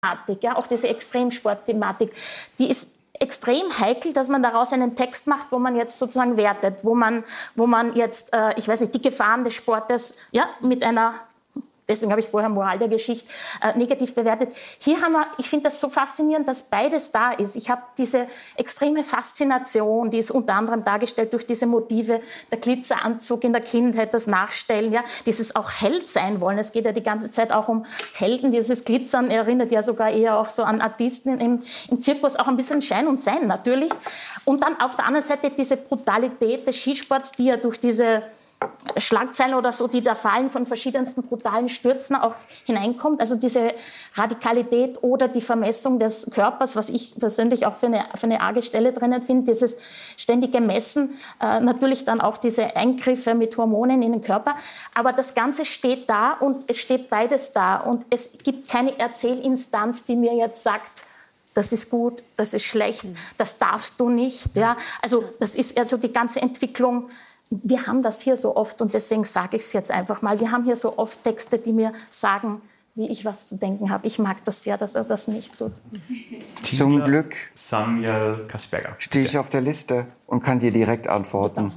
ja, auch diese Extremsport-Thematik, die ist extrem heikel, dass man daraus einen Text macht, wo man jetzt sozusagen wertet, wo man jetzt, ich weiß nicht, die Gefahren des Sportes, ja, mit einer, deswegen habe ich vorher Moral der Geschichte negativ bewertet. Hier haben wir, ich finde das so faszinierend, dass beides da ist. Ich habe diese extreme Faszination, die ist unter anderem dargestellt durch diese Motive, der Glitzeranzug in der Kindheit, das Nachstellen, ja, dieses auch Held sein wollen. Es geht ja die ganze Zeit auch um Helden. Dieses Glitzern erinnert ja sogar eher auch so an Artisten im Zirkus, auch ein bisschen Schein und Sein natürlich. Und dann auf der anderen Seite diese Brutalität des Skisports, die ja durch diese Schlagzeilen oder so, die da fallen von verschiedensten brutalen Stürzen auch hineinkommt. Also diese Radikalität oder die Vermessung des Körpers, was ich persönlich auch für eine arge Stelle drinnen finde, dieses ständige Messen, natürlich dann auch diese Eingriffe mit Hormonen in den Körper. Aber das Ganze steht da und es steht beides da. Und es gibt keine Erzählinstanz, die mir jetzt sagt, das ist gut, das ist schlecht, das darfst du nicht. Ja? Also das ist also die ganze Entwicklung. Wir haben das hier so oft und deswegen sage ich es jetzt einfach mal. Wir haben hier so oft Texte, die mir sagen, wie ich was zu denken habe. Ich mag das sehr, dass er das nicht tut. Zum Glück Samuel Kasperger. Stehe ich auf der Liste und kann dir direkt antworten.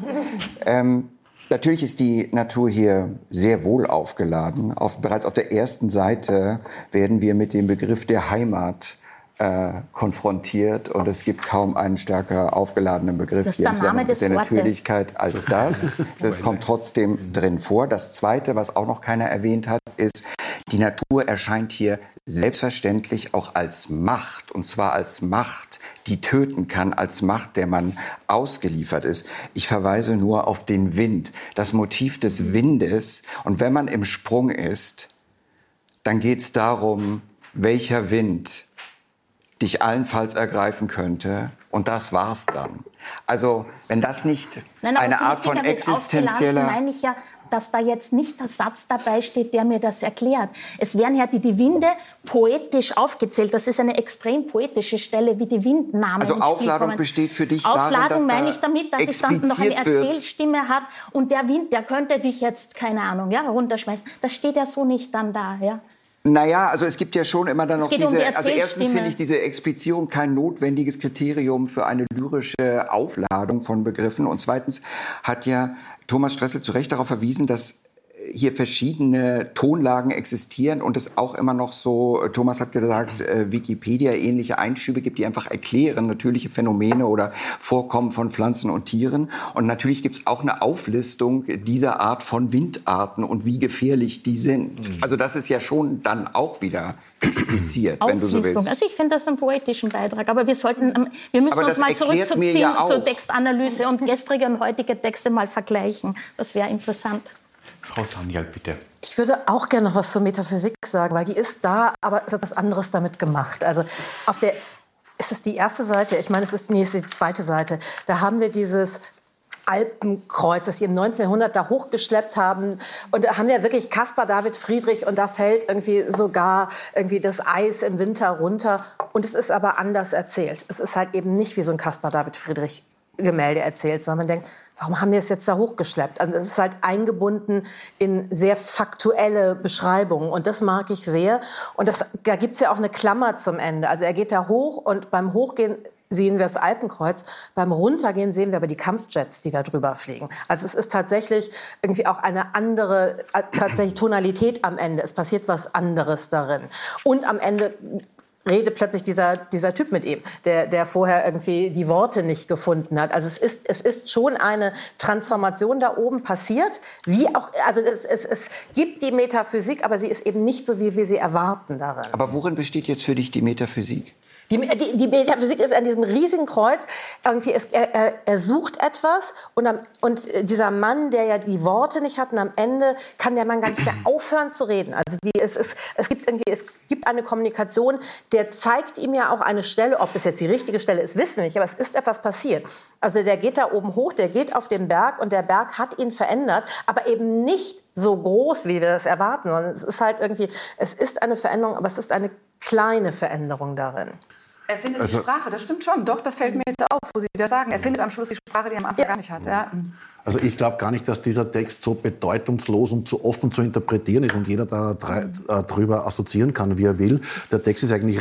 Natürlich ist die Natur hier sehr wohl aufgeladen. Bereits auf der ersten Seite werden wir mit dem Begriff der Heimat konfrontiert und es gibt kaum einen stärker aufgeladenen Begriff das ist der Name des der Wortes. Natürlichkeit als das. Das kommt trotzdem drin vor. Das Zweite, was auch noch keiner erwähnt hat, ist, die Natur erscheint hier selbstverständlich auch als Macht, und zwar als Macht, die töten kann, als Macht, der man ausgeliefert ist. Ich verweise nur auf den Wind, das Motiv des Windes. Und wenn man im Sprung ist, dann geht es darum, welcher Wind dich allenfalls ergreifen könnte. Und das war's dann. Also, wenn das nicht eine Art von existenzieller... meine ich ja, dass da jetzt nicht der Satz dabei steht, der mir das erklärt. Es werden ja die Winde poetisch aufgezählt. Das ist eine extrem poetische Stelle, wie die Windnamen Also Aufladung besteht für dich darin, dass Aufladung meine ich damit, dass es dann noch eine Erzählstimme hat und der Wind, der könnte dich jetzt, keine Ahnung, ja, runterschmeißen. Das steht ja so nicht dann da, ja. Naja, also es gibt ja schon immer dann noch diese, also die erstens finde ich diese Explizierung kein notwendiges Kriterium für eine lyrische Aufladung von Begriffen und zweitens hat ja Thomas Stressel zu Recht darauf verwiesen, dass hier verschiedene Tonlagen existieren und es auch immer noch so, Thomas hat gesagt, Wikipedia-ähnliche Einschübe gibt, die einfach erklären natürliche Phänomene oder Vorkommen von Pflanzen und Tieren. Und natürlich gibt es auch eine Auflistung dieser Art von Windarten und wie gefährlich die sind. Also das ist ja schon dann auch wieder expliziert, wenn du so willst. Also ich finde das einen poetischen Beitrag, aber wir müssen uns mal zurückziehen zur Textanalyse und gestrige und heutige Texte mal vergleichen. Das wäre interessant. Frau Sanyal, bitte. Ich würde auch gerne noch was zur Metaphysik sagen, weil die ist da, aber es ist etwas anderes damit gemacht. Also ist es die erste Seite? Ich meine, es ist die zweite Seite. Da haben wir dieses Alpenkreuz, das sie im 19. Jahrhundert da hochgeschleppt haben. Und da haben wir wirklich Caspar David Friedrich und da fällt irgendwie sogar irgendwie das Eis im Winter runter. Und es ist aber anders erzählt. Es ist halt eben nicht wie so ein Caspar David Friedrich Gemälde erzählt, sondern man denkt, warum haben wir es jetzt da hochgeschleppt? Also es ist halt eingebunden in sehr faktuelle Beschreibungen und das mag ich sehr. Und da gibt es ja auch eine Klammer zum Ende. Also er geht da hoch und beim Hochgehen sehen wir das Alpenkreuz, beim Runtergehen sehen wir aber die Kampfjets, die da drüber fliegen. Also es ist tatsächlich irgendwie auch eine andere tatsächlich Tonalität am Ende. Es passiert was anderes darin. Und am Ende redet plötzlich dieser Typ mit ihm, der vorher irgendwie die Worte nicht gefunden hat. Also es ist schon eine Transformation da oben passiert, wie auch, also es gibt die Metaphysik, aber sie ist eben nicht so, wie wir sie erwarten darin. Aber worin besteht jetzt für dich die Metaphysik? Die Metaphysik ist an diesem riesigen Kreuz, irgendwie er sucht etwas und dieser Mann, der ja die Worte nicht hat und am Ende kann der Mann gar nicht mehr aufhören zu reden. Also es gibt eine Kommunikation, der zeigt ihm ja auch eine Stelle, ob es jetzt die richtige Stelle ist, wissen wir nicht, aber es ist etwas passiert. Also der geht da oben hoch, der geht auf den Berg und der Berg hat ihn verändert, aber eben nicht so groß, wie wir das erwarten. Und es ist halt irgendwie, es ist eine Veränderung, aber es ist eine kleine Veränderung darin. Er findet die Sprache, das stimmt schon. Doch, das fällt mir jetzt auf, wo Sie das sagen. Er findet am Schluss die Sprache, die er am Anfang gar nicht hat. Ja. Also ich glaube gar nicht, dass dieser Text so bedeutungslos und so offen zu interpretieren ist und jeder da drüber assoziieren kann, wie er will. Der Text ist eigentlich